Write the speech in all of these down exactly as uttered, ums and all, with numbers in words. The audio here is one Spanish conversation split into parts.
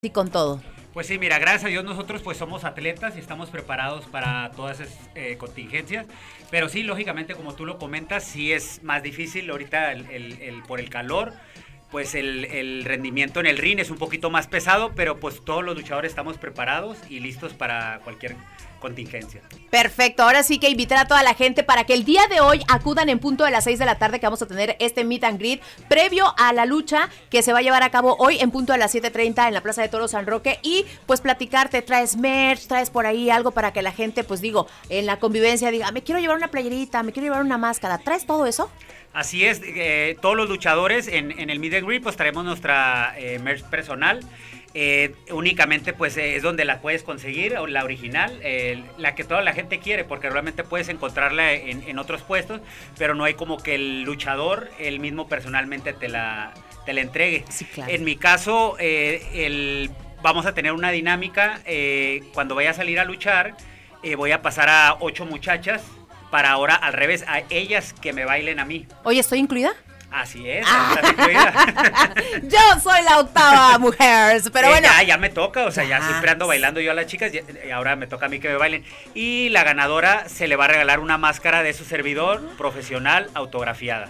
Sí, con todo. Pues sí, mira, gracias a Dios nosotros pues somos atletas y estamos preparados para todas esas eh, contingencias, pero sí, lógicamente, como tú lo comentas, sí es más difícil ahorita el, el, el, por el calor, pues el, el rendimiento en el ring es un poquito más pesado, pero pues todos los luchadores estamos preparados y listos para cualquier contingencia. Perfecto, ahora sí que invitar a toda la gente para que el día de hoy acudan en punto de las seis de la tarde, que vamos a tener este meet and greet previo a la lucha que se va a llevar a cabo hoy en punto de las siete treinta en la Plaza de Toros San Roque, y pues platicarte, traes merch, traes por ahí algo para que la gente, pues digo, en la convivencia diga, me quiero llevar una playerita, me quiero llevar una máscara, ¿traes todo eso? Así es, eh, todos los luchadores en, en el meet and greet pues traemos nuestra eh, merch personal. Eh, únicamente pues eh, es donde la puedes conseguir, la original, eh, la que toda la gente quiere, porque realmente puedes encontrarla en, en otros puestos, pero no hay como que el luchador él mismo personalmente te la, te la entregue. Sí, claro. En mi caso, eh, el, vamos a tener una dinámica, eh, cuando vaya a salir a luchar, eh, voy a pasar a ocho muchachas, para ahora al revés, a ellas que me bailen a mí. Oye, ¿estoy incluida? Así es, estás incluida. Yo soy la octava mujer, pero eh, bueno. Ya, ya me toca, o sea, ya, ya siempre ando bailando yo a las chicas, ya, y ahora me toca a mí que me bailen. Y la ganadora se le va a regalar una máscara de su servidor profesional autografiada.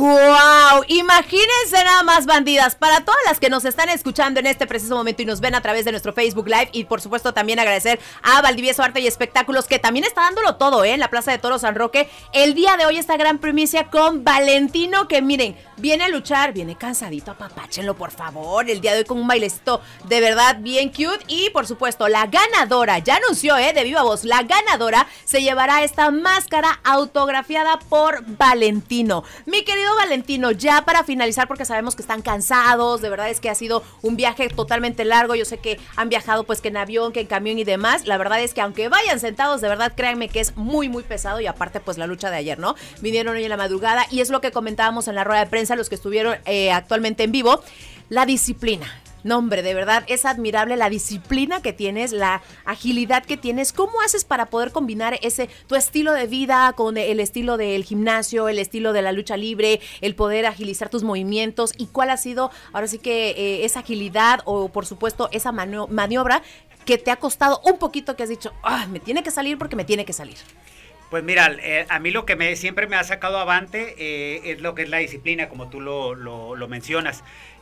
¡Guau! Imagínense nada más, bandidas, para todas las que nos están escuchando en este preciso momento y nos ven a través de nuestro Facebook Live, y por supuesto también agradecer a Valdivieso Arte y Espectáculos, que también está dándolo todo, ¿eh? En la Plaza de Toros San Roque. El día de hoy esta gran primicia con Valentino, que miren, viene a luchar, viene cansadito, apapáchenlo por favor, el día de hoy con un bailecito de verdad bien cute. Y por supuesto la ganadora, ya anunció, eh, de viva voz, la ganadora se llevará esta máscara autografiada por Valentino. Mi querido Valentino, ya para finalizar, porque sabemos que están cansados, de verdad es que ha sido un viaje totalmente largo, yo sé que han viajado pues que en avión, que en camión y demás, la verdad es que aunque vayan sentados, de verdad créanme que es muy muy pesado, y aparte pues la lucha de ayer, ¿no? Vinieron hoy en la madrugada y es lo que comentábamos en la rueda de prensa, los que estuvieron eh, actualmente en vivo, la disciplina. No, hombre, de verdad es admirable la disciplina que tienes, la agilidad que tienes. ¿Cómo haces para poder combinar ese tu estilo de vida con el estilo del gimnasio, el estilo de la lucha libre, el poder agilizar tus movimientos? ¿Y cuál ha sido ahora sí que eh, esa agilidad o por supuesto esa mani- maniobra que te ha costado un poquito, que has dicho, ah, me tiene que salir porque me tiene que salir? Pues mira, eh, a mí lo que me, siempre me ha sacado avante eh, es lo que es la disciplina, como tú lo, lo, lo mencionas.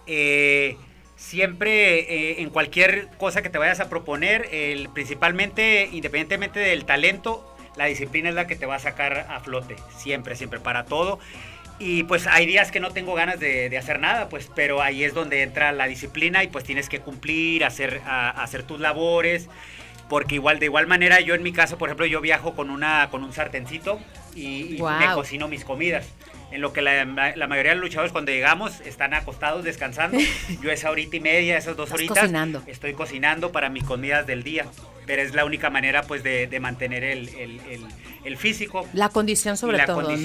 Eh, siempre eh, en cualquier cosa que te vayas a proponer, el, principalmente, independientemente del talento, la disciplina es la que te va a sacar a flote, siempre, siempre, para todo. Y pues hay días que no tengo ganas de, de hacer nada, pues, pero ahí es donde entra la disciplina y pues tienes que cumplir, hacer, a, hacer tus labores. Porque igual, de igual manera, yo en mi caso, por ejemplo, yo viajo con una con un sartencito y, y wow. me cocino mis comidas. En lo que la, la mayoría de los luchadores cuando llegamos están acostados descansando. Yo esa horita y media, esas dos Estás horitas, cocinando. Estoy cocinando para mis comidas del día. Pero es la única manera pues de, de mantener el, el, el, el físico. La condición sobre y la todo, condición